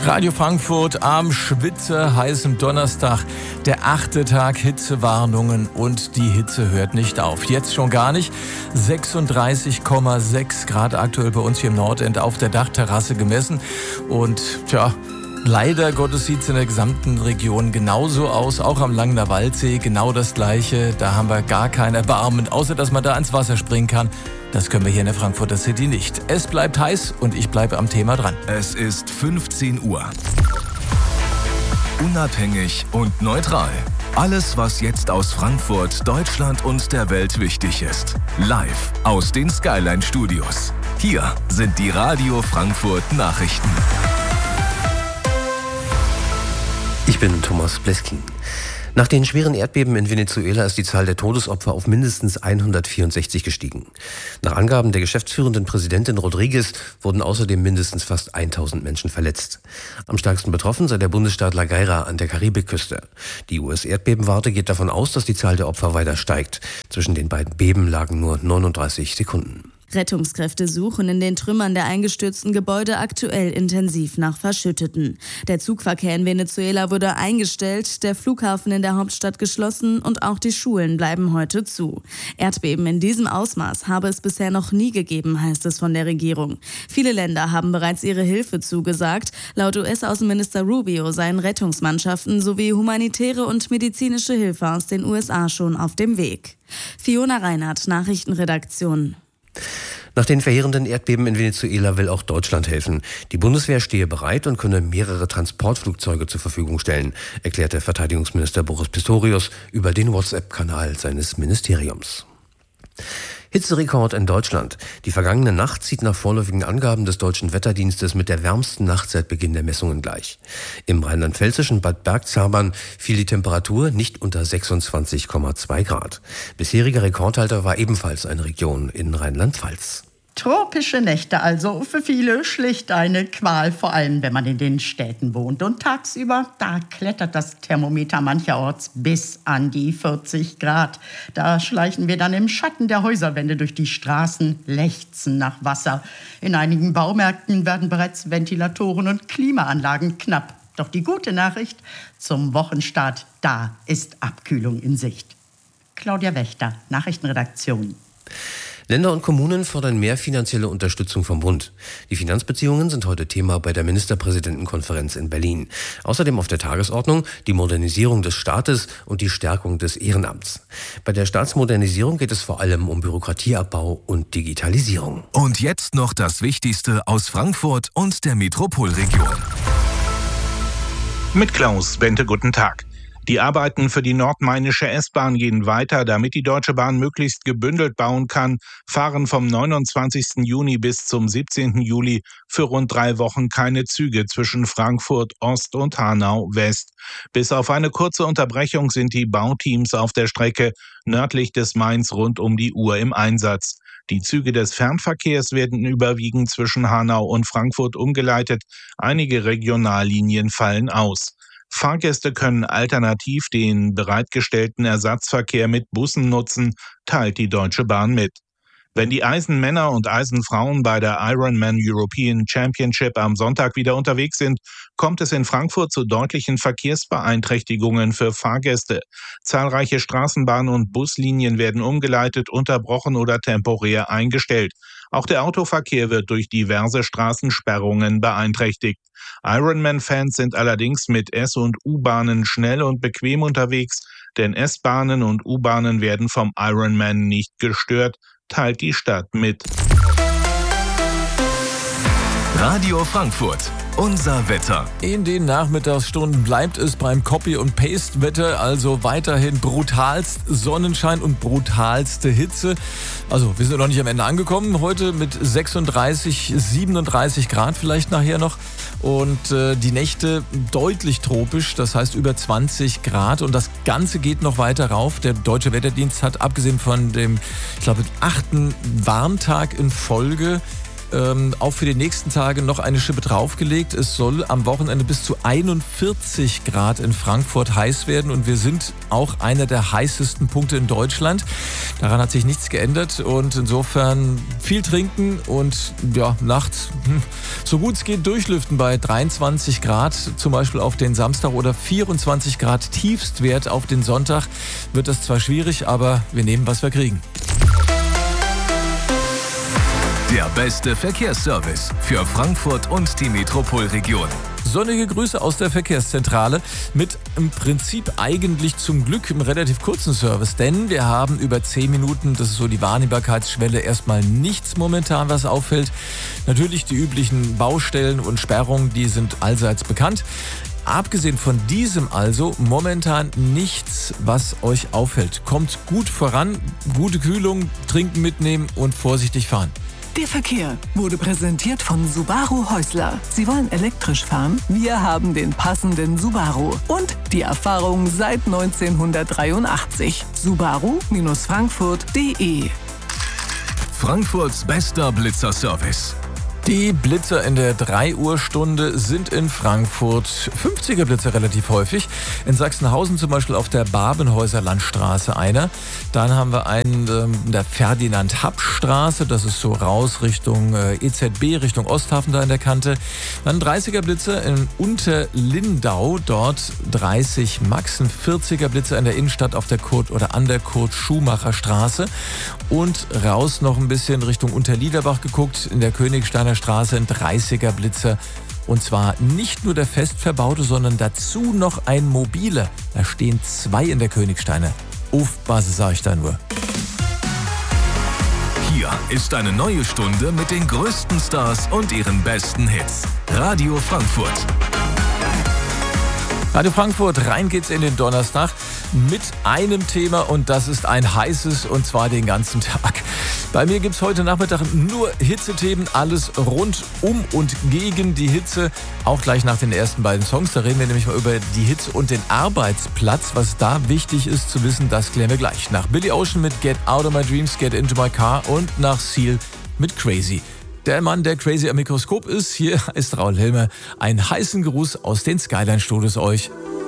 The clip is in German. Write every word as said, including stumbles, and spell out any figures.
Radio Frankfurt am Schwitze heißem Donnerstag, der achte Tag Hitzewarnungen und die Hitze hört nicht auf. Jetzt schon gar nicht. sechsunddreißig Komma sechs Grad aktuell bei uns hier im Nordend auf der Dachterrasse gemessen und tja, leider Gottes sieht es in der gesamten Region genauso aus, auch am Langener Waldsee genau das Gleiche. Da haben wir gar kein Erbarmen, außer dass man da ins Wasser springen kann. Das können wir hier in der Frankfurter City nicht. Es bleibt heiß und ich bleibe am Thema dran. Es ist fünfzehn Uhr. Unabhängig und neutral. Alles, was jetzt aus Frankfurt, Deutschland und der Welt wichtig ist. Live aus den Skyline Studios. Hier sind die Radio Frankfurt Nachrichten. Ich bin Thomas Bleskin. Nach den schweren Erdbeben in Venezuela ist die Zahl der Todesopfer auf mindestens hundertvierundsechzig gestiegen. Nach Angaben der geschäftsführenden Präsidentin Rodriguez wurden außerdem mindestens fast tausend Menschen verletzt. Am stärksten betroffen sei der Bundesstaat La Guaira an der Karibikküste. Die U S-Erdbebenwarte geht davon aus, dass die Zahl der Opfer weiter steigt. Zwischen den beiden Beben lagen nur neununddreißig Sekunden. Rettungskräfte suchen in den Trümmern der eingestürzten Gebäude aktuell intensiv nach Verschütteten. Der Zugverkehr in Venezuela wurde eingestellt, der Flughafen in der Hauptstadt geschlossen und auch die Schulen bleiben heute zu. Erdbeben in diesem Ausmaß habe es bisher noch nie gegeben, heißt es von der Regierung. Viele Länder haben bereits ihre Hilfe zugesagt. Laut U S-Außenminister Rubio seien Rettungsmannschaften sowie humanitäre und medizinische Hilfe aus den U S A schon auf dem Weg. Fiona Reinhardt, Nachrichtenredaktion. Nach den verheerenden Erdbeben in Venezuela will auch Deutschland helfen. Die Bundeswehr stehe bereit und könne mehrere Transportflugzeuge zur Verfügung stellen, erklärte Verteidigungsminister Boris Pistorius über den WhatsApp-Kanal seines Ministeriums. Hitzerekord in Deutschland. Die vergangene Nacht zieht nach vorläufigen Angaben des Deutschen Wetterdienstes mit der wärmsten Nacht seit Beginn der Messungen gleich. Im rheinland-pfälzischen Bad Bergzabern fiel die Temperatur nicht unter sechsundzwanzig Komma zwei Grad. Bisheriger Rekordhalter war ebenfalls eine Region in Rheinland-Pfalz. Tropische Nächte also, für viele schlicht eine Qual, vor allem wenn man in den Städten wohnt. Und tagsüber, da klettert das Thermometer mancherorts bis an die vierzig Grad. Da schleichen wir dann im Schatten der Häuserwände durch die Straßen, lechzen nach Wasser. In einigen Baumärkten werden bereits Ventilatoren und Klimaanlagen knapp. Doch die gute Nachricht, zum Wochenstart, da ist Abkühlung in Sicht. Claudia Wächter, Nachrichtenredaktion. Länder und Kommunen fordern mehr finanzielle Unterstützung vom Bund. Die Finanzbeziehungen sind heute Thema bei der Ministerpräsidentenkonferenz in Berlin. Außerdem auf der Tagesordnung die Modernisierung des Staates und die Stärkung des Ehrenamts. Bei der Staatsmodernisierung geht es vor allem um Bürokratieabbau und Digitalisierung. Und jetzt noch das Wichtigste aus Frankfurt und der Metropolregion. Mit Klaus Bente, guten Tag. Die Arbeiten für die nordmainische S-Bahn gehen weiter. Damit die Deutsche Bahn möglichst gebündelt bauen kann, fahren vom neunundzwanzigsten Juni bis zum siebzehnten Juli für rund drei Wochen keine Züge zwischen Frankfurt Ost und Hanau West. Bis auf eine kurze Unterbrechung sind die Bauteams auf der Strecke nördlich des Mains rund um die Uhr im Einsatz. Die Züge des Fernverkehrs werden überwiegend zwischen Hanau und Frankfurt umgeleitet. Einige Regionallinien fallen aus. Fahrgäste können alternativ den bereitgestellten Ersatzverkehr mit Bussen nutzen, teilt die Deutsche Bahn mit. Wenn die Eisenmänner und Eisenfrauen bei der Ironman European Championship am Sonntag wieder unterwegs sind, kommt es in Frankfurt zu deutlichen Verkehrsbeeinträchtigungen für Fahrgäste. Zahlreiche Straßenbahn- und Buslinien werden umgeleitet, unterbrochen oder temporär eingestellt. Auch der Autoverkehr wird durch diverse Straßensperrungen beeinträchtigt. Ironman-Fans sind allerdings mit S- und U-Bahnen schnell und bequem unterwegs, denn S-Bahnen und U-Bahnen werden vom Ironman nicht gestört, teilt die Stadt mit. Radio Frankfurt. Unser Wetter. In den Nachmittagsstunden bleibt es beim Copy- und Paste-Wetter, also weiterhin brutalst Sonnenschein und brutalste Hitze. Also wir sind noch nicht am Ende angekommen, heute mit sechsunddreißig, siebenunddreißig Grad vielleicht nachher noch. Und äh, die Nächte deutlich tropisch, das heißt über zwanzig Grad. Und das Ganze geht noch weiter rauf. Der Deutsche Wetterdienst hat abgesehen von dem, ich glaube, achten Warntag in Folge ähm, auch für die nächsten Tage noch eine Schippe draufgelegt. Es soll am Wochenende bis zu einundvierzig Grad in Frankfurt heiß werden und wir sind auch einer der heißesten Punkte in Deutschland. Daran hat sich nichts geändert und insofern viel trinken und ja, nachts hm, so gut es geht durchlüften bei dreiundzwanzig Grad, zum Beispiel auf den Samstag oder vierundzwanzig Grad Tiefstwert auf den Sonntag. Wird das zwar schwierig, aber wir nehmen, was wir kriegen. Der beste Verkehrsservice für Frankfurt und die Metropolregion. Sonnige Grüße aus der Verkehrszentrale mit im Prinzip eigentlich zum Glück einem relativ kurzen Service, denn wir haben über zehn Minuten, das ist so die Wahrnehmbarkeitsschwelle, erstmal nichts momentan, was auffällt. Natürlich die üblichen Baustellen und Sperrungen, die sind allseits bekannt. Abgesehen von diesem also momentan nichts, was euch auffällt. Kommt gut voran, gute Kühlung, trinken mitnehmen und vorsichtig fahren. Der Verkehr wurde präsentiert von Subaru Häusler. Sie wollen elektrisch fahren? Wir haben den passenden Subaru. Und die Erfahrung seit neunzehnhundertdreiundachtzig. Subaru Frankfurt punkt de. Frankfurts bester Blitzerservice. Die Blitzer in der drei Uhr Stunde sind in Frankfurt fünfziger Blitzer relativ häufig. In Sachsenhausen zum Beispiel auf der Babenhäuser Landstraße einer. Dann haben wir einen ähm, in der Ferdinand-Happ-Straße. Das ist so raus Richtung äh, E Z B, Richtung Osthafen da in der Kante. Dann dreißiger Blitzer in Unterlindau. Dort dreißig Max. Ein vierziger Blitzer in der Innenstadt auf der Kurt oder an der Kurt-Schumacher-Straße. Und raus noch ein bisschen Richtung Unterliederbach geguckt. In der Königsteiner Straße ein dreißiger Blitzer. Und zwar nicht nur der fest verbaute, sondern dazu noch ein mobiler. Da stehen zwei in der Königsteiner. Aufpassen, sage ich da nur. Hier ist eine neue Stunde mit den größten Stars und ihren besten Hits. Radio Frankfurt. Radio Frankfurt, rein geht's in den Donnerstag mit einem Thema und das ist ein heißes und zwar den ganzen Tag. Bei mir gibt's heute Nachmittag nur Hitzethemen, alles rund um und gegen die Hitze. Auch gleich nach den ersten beiden Songs, da reden wir nämlich mal über die Hitze und den Arbeitsplatz. Was da wichtig ist zu wissen, das klären wir gleich. Nach Billy Ocean mit Get Out of My Dreams, Get Into My Car und nach Seal mit Crazy. Der Mann, der crazy am Mikroskop ist, hier ist Raul Hilmer. Einen heißen Gruß aus den Skyline-Studios euch.